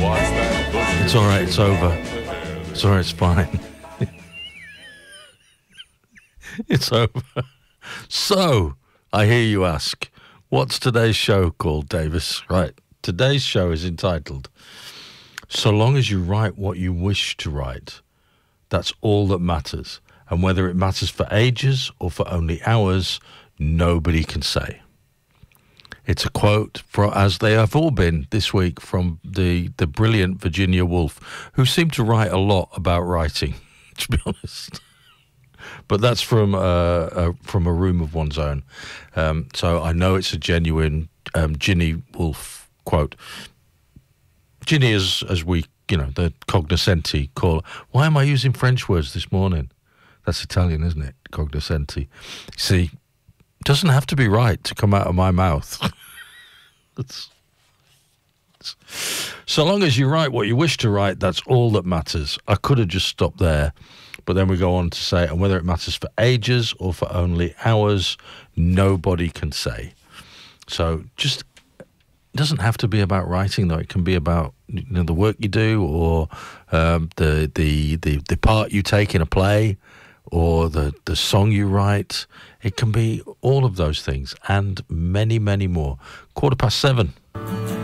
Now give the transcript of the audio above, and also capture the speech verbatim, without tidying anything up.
It's all right. It's over. It's all right. It's fine. It's over. So, I hear you ask, what's today's show called, Davis? Right. Today's show is entitled, So Long As You Write What You Wish to Write, That's All That Matters. And whether it matters for ages or for only hours, nobody can say. It's a quote, for, as they have all been this week, from the, the brilliant Virginia Woolf, who seemed to write a lot about writing, to be honest. But that's from uh, uh, from a room of one's own. Um, so I know it's a genuine um, Ginny Woolf quote. Ginny is, as we, you know, the cognoscenti call. Why am I using French words this morning? That's Italian, isn't it? Cognoscenti. See, it doesn't have to be right to come out of my mouth. it's, it's, so long as you write what you wish to write, that's all that matters. I could have just stopped there. But then we go on to say, and whether it matters for ages or for only hours, nobody can say. So just, it doesn't have to be about writing, though. It can be about, you know, the work you do, or um, the, the the the part you take in a play, or the, the song you write. It can be all of those things and many, many more. Quarter past seven.